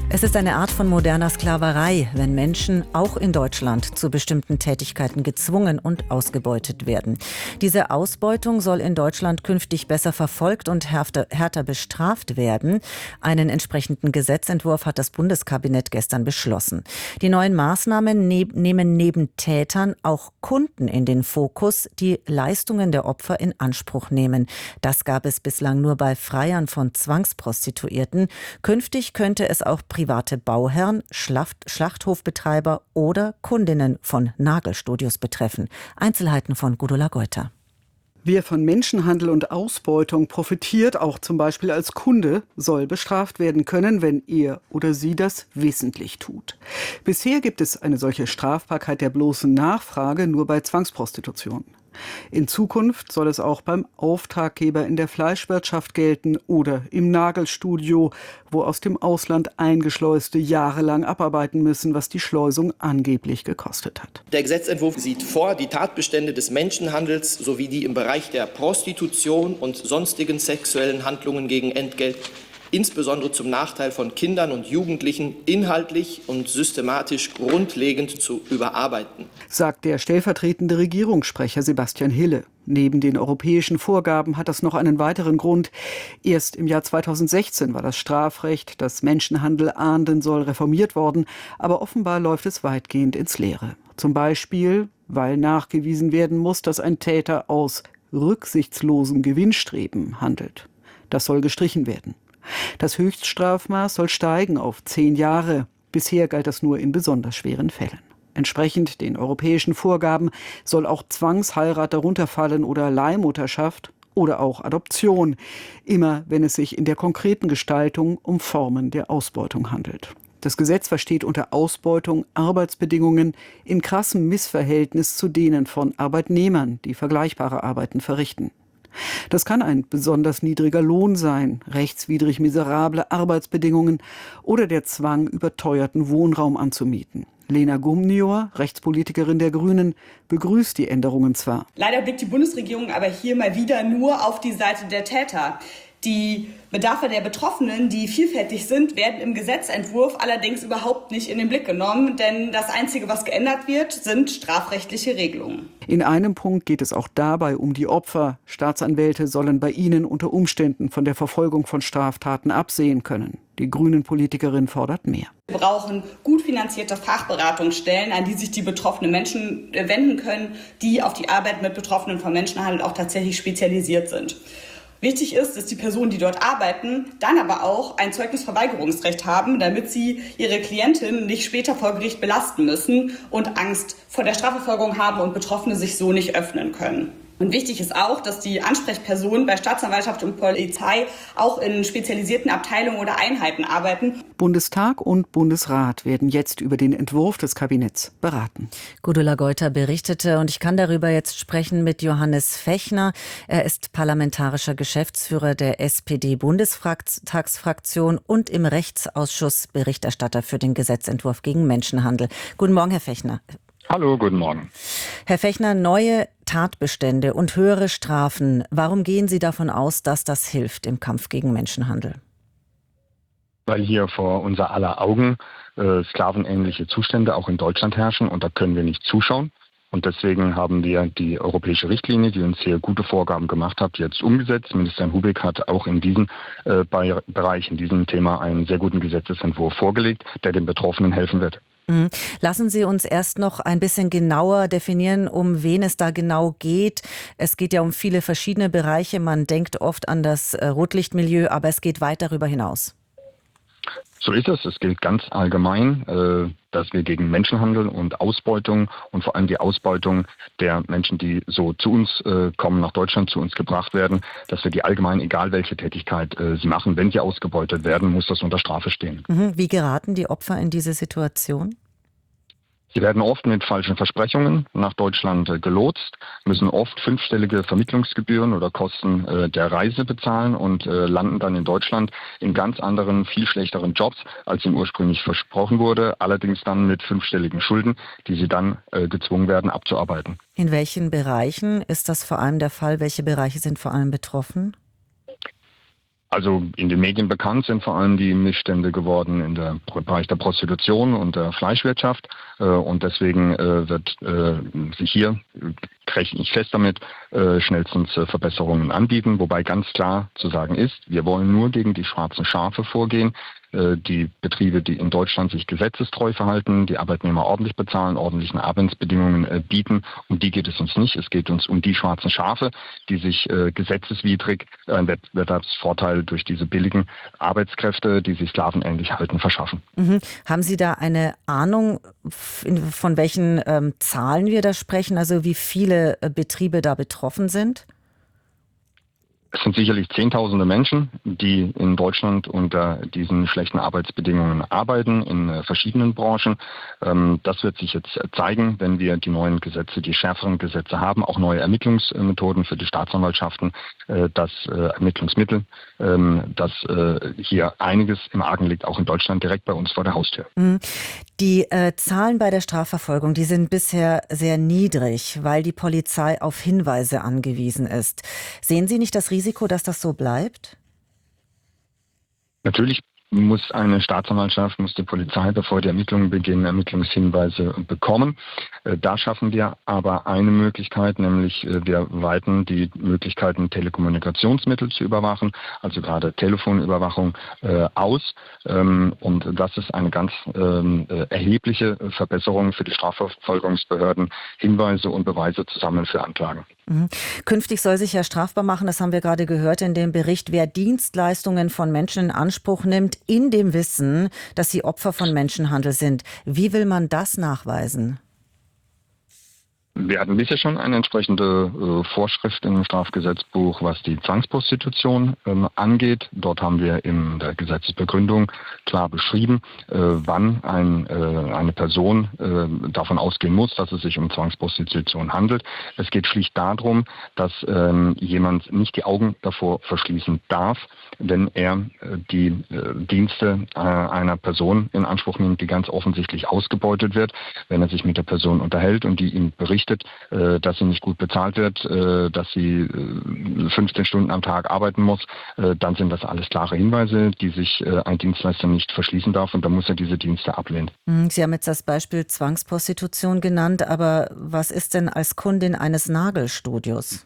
Es ist eine Art von moderner Sklaverei, wenn Menschen auch in Deutschland zu bestimmten Tätigkeiten gezwungen und ausgebeutet werden. Diese Ausbeutung soll in Deutschland künftig besser verfolgt und härter bestraft werden. Einen entsprechenden Gesetzentwurf hat das Bundeskabinett gestern beschlossen. Die neuen Maßnahmen nehmen neben Tätern auch Kunden in den Fokus, die Leistungen der Opfer in Anspruch nehmen. Das gab es bislang nur bei Freiern von Zwangsprostituierten. Künftig könnte es auch private Bauherren, Schlachthofbetreiber oder Kundinnen von Nagelstudios betreffen. Einzelheiten von Gudula Geuter. Wer von Menschenhandel und Ausbeutung profitiert, auch zum Beispiel als Kunde, soll bestraft werden können, wenn er oder sie das wissentlich tut. Bisher gibt es eine solche Strafbarkeit der bloßen Nachfrage nur bei Zwangsprostitution. In Zukunft soll es auch beim Auftraggeber in der Fleischwirtschaft gelten oder im Nagelstudio, wo aus dem Ausland Eingeschleuste jahrelang abarbeiten müssen, was die Schleusung angeblich gekostet hat. Der Gesetzentwurf sieht vor, die Tatbestände des Menschenhandels sowie die im Bereich der Prostitution und sonstigen sexuellen Handlungen gegen Entgelt insbesondere zum Nachteil von Kindern und Jugendlichen inhaltlich und systematisch grundlegend zu überarbeiten, sagt der stellvertretende Regierungssprecher Sebastian Hille. Neben den europäischen Vorgaben hat das noch einen weiteren Grund. Erst im Jahr 2016 war das Strafrecht, das Menschenhandel ahnden soll, reformiert worden, aber offenbar läuft es weitgehend ins Leere. Zum Beispiel, weil nachgewiesen werden muss, dass ein Täter aus rücksichtslosem Gewinnstreben handelt. Das soll gestrichen werden. Das Höchststrafmaß soll steigen auf 10 Jahre. Bisher galt das nur in besonders schweren Fällen. Entsprechend den europäischen Vorgaben soll auch Zwangsheirat darunter fallen oder Leihmutterschaft oder auch Adoption. Immer wenn es sich in der konkreten Gestaltung um Formen der Ausbeutung handelt. Das Gesetz versteht unter Ausbeutung Arbeitsbedingungen in krassem Missverhältnis zu denen von Arbeitnehmern, die vergleichbare Arbeiten verrichten. Das kann ein besonders niedriger Lohn sein, rechtswidrig miserable Arbeitsbedingungen oder der Zwang, überteuerten Wohnraum anzumieten. Lena Gumnior, Rechtspolitikerin der Grünen, begrüßt die Änderungen zwar. Leider blickt die Bundesregierung aber hier mal wieder nur auf die Seite der Täter. Die Bedarfe der Betroffenen, die vielfältig sind, werden im Gesetzentwurf allerdings überhaupt nicht in den Blick genommen, denn das Einzige, was geändert wird, sind strafrechtliche Regelungen. In einem Punkt geht es auch dabei um die Opfer. Staatsanwälte sollen bei ihnen unter Umständen von der Verfolgung von Straftaten absehen können. Die Grünen-Politikerin fordert mehr. Wir brauchen gut finanzierte Fachberatungsstellen, an die sich die betroffenen Menschen wenden können, die auf die Arbeit mit Betroffenen von Menschenhandel auch tatsächlich spezialisiert sind. Wichtig ist, dass die Personen, die dort arbeiten, dann aber auch ein Zeugnisverweigerungsrecht haben, damit sie ihre Klientin nicht später vor Gericht belasten müssen und Angst vor der Strafverfolgung haben und Betroffene sich so nicht öffnen können. Und wichtig ist auch, dass die Ansprechpersonen bei Staatsanwaltschaft und Polizei auch in spezialisierten Abteilungen oder Einheiten arbeiten. Bundestag und Bundesrat werden jetzt über den Entwurf des Kabinetts beraten. Gudula Geuter berichtete und ich kann darüber jetzt sprechen mit Johannes Fechner. Er ist parlamentarischer Geschäftsführer der SPD-Bundestagsfraktion und im Rechtsausschuss Berichterstatter für den Gesetzentwurf gegen Menschenhandel. Guten Morgen, Herr Fechner. Hallo, guten Morgen. Herr Fechner, neue Tatbestände und höhere Strafen. Warum gehen Sie davon aus, dass das hilft im Kampf gegen Menschenhandel? Weil hier vor unser aller Augen sklavenähnliche Zustände auch in Deutschland herrschen und da können wir nicht zuschauen. Und deswegen haben wir die europäische Richtlinie, die uns hier gute Vorgaben gemacht hat, jetzt umgesetzt. Ministerin Hubig hat auch in diesem Bereich, in diesem Thema einen sehr guten Gesetzesentwurf vorgelegt, der den Betroffenen helfen wird. Lassen Sie uns erst noch ein bisschen genauer definieren, um wen es da genau geht. Es geht ja um viele verschiedene Bereiche. Man denkt oft an das Rotlichtmilieu, aber es geht weit darüber hinaus. So ist es. Es gilt ganz allgemein, dass wir gegen Menschenhandel und Ausbeutung und vor allem die Ausbeutung der Menschen, die so zu uns kommen, nach Deutschland zu uns gebracht werden, dass wir die allgemein, egal welche Tätigkeit sie machen, wenn sie ausgebeutet werden, muss das unter Strafe stehen. Wie geraten die Opfer in diese Situation? Sie werden oft mit falschen Versprechungen nach Deutschland gelotst, müssen oft 5-stellige Vermittlungsgebühren oder Kosten der Reise bezahlen und landen dann in Deutschland in ganz anderen, viel schlechteren Jobs, als ihnen ursprünglich versprochen wurde, allerdings dann mit 5-stelligen Schulden, die sie dann gezwungen werden abzuarbeiten. In welchen Bereichen ist das vor allem der Fall? Welche Bereiche sind vor allem betroffen? Also in den Medien bekannt sind vor allem die Missstände geworden im Bereich der Prostitution und der Fleischwirtschaft. Und deswegen wird sich hier, rechne ich fest damit, schnellstens Verbesserungen anbieten. Wobei ganz klar zu sagen ist, wir wollen nur gegen die schwarzen Schafe vorgehen. Die Betriebe, die in Deutschland sich gesetzestreu verhalten, die Arbeitnehmer ordentlich bezahlen, ordentlichen Arbeitsbedingungen bieten, um die geht es uns nicht. Es geht uns um die schwarzen Schafe, die sich gesetzeswidrig einen Wettbewerbsvorteil durch diese billigen Arbeitskräfte, die sich sklavenähnlich halten, verschaffen. Haben Sie da eine Ahnung, von welchen Zahlen wir da sprechen, also wie viele Betriebe da betroffen sind? Es sind sicherlich Zehntausende Menschen, die in Deutschland unter diesen schlechten Arbeitsbedingungen arbeiten, in verschiedenen Branchen. Das wird sich jetzt zeigen, wenn wir die neuen Gesetze, die schärferen Gesetze haben, auch neue Ermittlungsmethoden für die Staatsanwaltschaften, das Ermittlungsmittel, dass hier einiges im Argen liegt, auch in Deutschland direkt bei uns vor der Haustür. Die Zahlen bei der Strafverfolgung, die sind bisher sehr niedrig, weil die Polizei auf Hinweise angewiesen ist. Sehen Sie nicht das Risiko, dass das so bleibt? Natürlich muss eine Staatsanwaltschaft, muss die Polizei, bevor die Ermittlungen beginnen, Ermittlungshinweise bekommen. Da schaffen wir aber eine Möglichkeit, nämlich wir weiten die Möglichkeiten, Telekommunikationsmittel zu überwachen, also gerade Telefonüberwachung aus. Und das ist eine ganz erhebliche Verbesserung für die Strafverfolgungsbehörden, Hinweise und Beweise zu sammeln für Anklagen. Künftig soll sich ja strafbar machen, das haben wir gerade gehört in dem Bericht, wer Dienstleistungen von Menschen in Anspruch nimmt, in dem Wissen, dass sie Opfer von Menschenhandel sind. Wie will man das nachweisen? Wir hatten bisher schon eine entsprechende Vorschrift im Strafgesetzbuch, was die Zwangsprostitution angeht. Dort haben wir in der Gesetzesbegründung klar beschrieben, wann eine Person davon ausgehen muss, dass es sich um Zwangsprostitution handelt. Es geht schlicht darum, dass jemand nicht die Augen davor verschließen darf, wenn er die Dienste einer Person in Anspruch nimmt, die ganz offensichtlich ausgebeutet wird, wenn er sich mit der Person unterhält und die ihm berichtet, dass sie nicht gut bezahlt wird, dass sie 15 Stunden am Tag arbeiten muss, dann sind das alles klare Hinweise, die sich ein Dienstleister nicht verschließen darf und dann muss er diese Dienste ablehnen. Sie haben jetzt das Beispiel Zwangsprostitution genannt, aber was ist denn als Kundin eines Nagelstudios?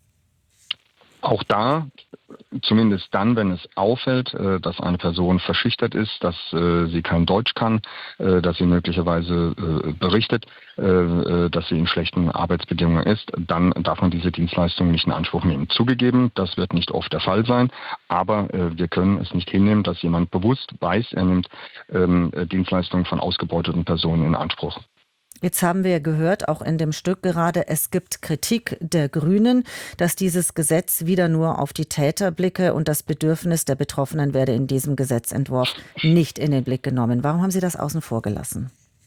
Auch da, zumindest dann, wenn es auffällt, dass eine Person verschüchtert ist, dass sie kein Deutsch kann, dass sie möglicherweise berichtet, dass sie in schlechten Arbeitsbedingungen ist, dann darf man diese Dienstleistung nicht in Anspruch nehmen. Zugegeben, das wird nicht oft der Fall sein, aber wir können es nicht hinnehmen, dass jemand bewusst weiß, er nimmt Dienstleistungen von ausgebeuteten Personen in Anspruch. Jetzt haben wir gehört, auch in dem Stück gerade, es gibt Kritik der Grünen, dass dieses Gesetz wieder nur auf die Täter blicke und das Bedürfnis der Betroffenen werde in diesem Gesetzentwurf nicht in den Blick genommen. Warum haben Sie das außen vor gelassen?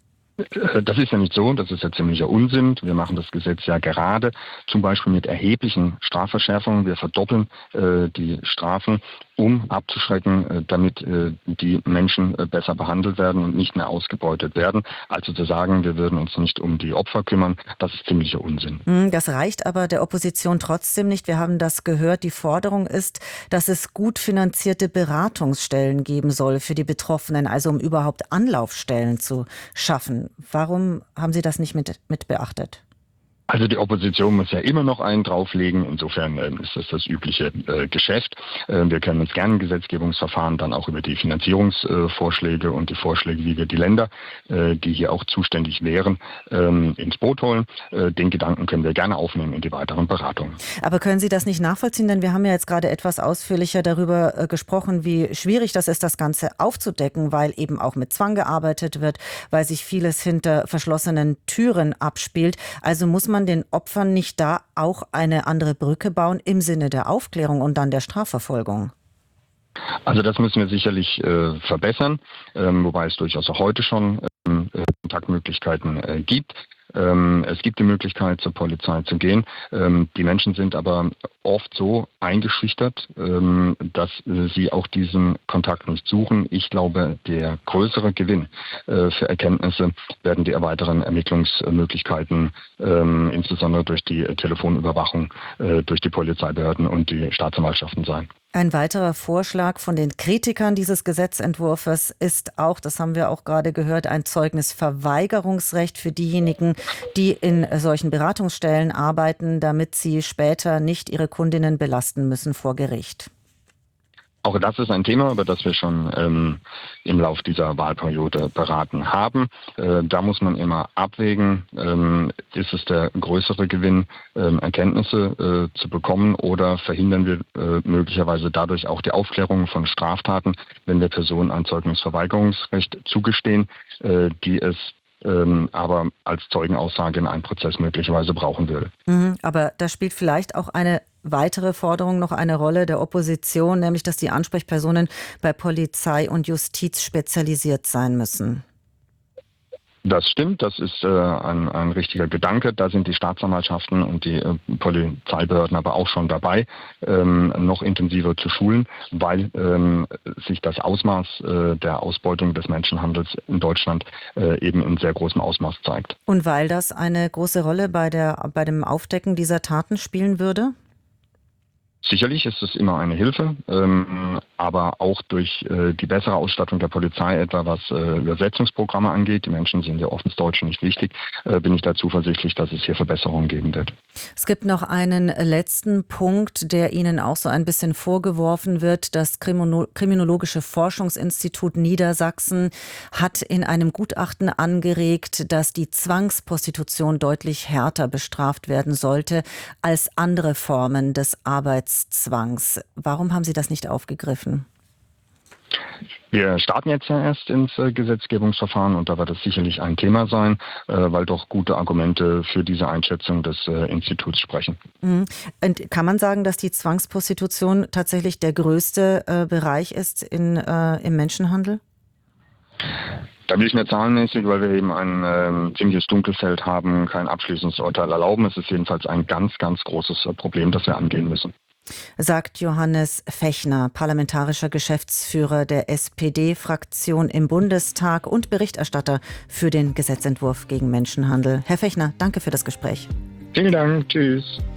Das ist ja nicht so, das ist ja ziemlicher Unsinn. Wir machen das Gesetz ja gerade zum Beispiel mit erheblichen Strafverschärfungen. Wir verdoppeln die Strafen, um abzuschrecken, damit die Menschen besser behandelt werden und nicht mehr ausgebeutet werden. Also zu sagen, wir würden uns nicht um die Opfer kümmern, das ist ziemlicher Unsinn. Das reicht aber der Opposition trotzdem nicht. Wir haben das gehört. Die Forderung ist, dass es gut finanzierte Beratungsstellen geben soll für die Betroffenen, also um überhaupt Anlaufstellen zu schaffen. Warum haben Sie das nicht mit beachtet? Also die Opposition muss ja immer noch einen drauflegen. Insofern ist das übliche Geschäft. Wir können uns gerne im Gesetzgebungsverfahren dann auch über die Finanzierungsvorschläge und die Vorschläge, wie wir die Länder, die hier auch zuständig wären, ins Boot holen. Den Gedanken können wir gerne aufnehmen in die weiteren Beratungen. Aber können Sie das nicht nachvollziehen? Denn wir haben ja jetzt gerade etwas ausführlicher darüber gesprochen, wie schwierig das ist, das Ganze aufzudecken, weil eben auch mit Zwang gearbeitet wird, weil sich vieles hinter verschlossenen Türen abspielt. Also muss man den Opfern nicht da auch eine andere Brücke bauen im Sinne der Aufklärung und dann der Strafverfolgung? Also das müssen wir sicherlich verbessern, wobei es durchaus auch heute schon Kontaktmöglichkeiten gibt. Es gibt die Möglichkeit, zur Polizei zu gehen. Die Menschen sind aber oft so eingeschüchtert, dass sie auch diesen Kontakt nicht suchen. Ich glaube, der größere Gewinn für Erkenntnisse werden die weiteren Ermittlungsmöglichkeiten, insbesondere durch die Telefonüberwachung durch die Polizeibehörden und die Staatsanwaltschaften sein. Ein weiterer Vorschlag von den Kritikern dieses Gesetzentwurfs ist auch, das haben wir auch gerade gehört, ein Zeugnisverweigerungsrecht für diejenigen, die in solchen Beratungsstellen arbeiten, damit sie später nicht ihre Kundinnen belasten müssen vor Gericht. Auch das ist ein Thema, über das wir schon im Lauf dieser Wahlperiode beraten haben. Da muss man immer abwägen, ist es der größere Gewinn, Erkenntnisse zu bekommen, oder verhindern wir möglicherweise dadurch auch die Aufklärung von Straftaten, wenn wir Personen ein Zeugnisverweigerungsrecht zugestehen, die es aber als Zeugenaussage in einem Prozess möglicherweise brauchen würde. Aber da spielt vielleicht auch eine weitere Forderung noch eine Rolle der Opposition, nämlich dass die Ansprechpersonen bei Polizei und Justiz spezialisiert sein müssen. Das stimmt, das ist ein richtiger Gedanke. Da sind die Staatsanwaltschaften und die Polizeibehörden aber auch schon dabei, noch intensiver zu schulen, weil sich das Ausmaß der Ausbeutung des Menschenhandels in Deutschland eben in sehr großem Ausmaß zeigt. Und weil das eine große Rolle bei dem Aufdecken dieser Taten spielen würde? Sicherlich ist es immer eine Hilfe, aber auch durch die bessere Ausstattung der Polizei, etwa was Übersetzungsprogramme angeht, die Menschen sind ja oft ins Deutsche nicht wichtig, bin ich da zuversichtlich, dass es hier Verbesserungen geben wird. Es gibt noch einen letzten Punkt, der Ihnen auch so ein bisschen vorgeworfen wird. Das Kriminologische Forschungsinstitut Niedersachsen hat in einem Gutachten angeregt, dass die Zwangsprostitution deutlich härter bestraft werden sollte als andere Formen des Arbeitszwangs. Warum haben Sie das nicht aufgegriffen? Wir starten jetzt ja erst ins Gesetzgebungsverfahren und da wird das sicherlich ein Thema sein, weil doch gute Argumente für diese Einschätzung des Instituts sprechen. Und kann man sagen, dass die Zwangsprostitution tatsächlich der größte Bereich ist im Menschenhandel? Da will ich nicht zahlenmäßig, weil wir eben ein ziemliches Dunkelfeld haben, kein abschließendes Urteil erlauben. Es ist jedenfalls ein ganz, ganz großes Problem, das wir angehen müssen. Sagt Johannes Fechner, parlamentarischer Geschäftsführer der SPD-Fraktion im Bundestag und Berichterstatter für den Gesetzentwurf gegen Menschenhandel. Herr Fechner, danke für das Gespräch. Vielen Dank. Tschüss.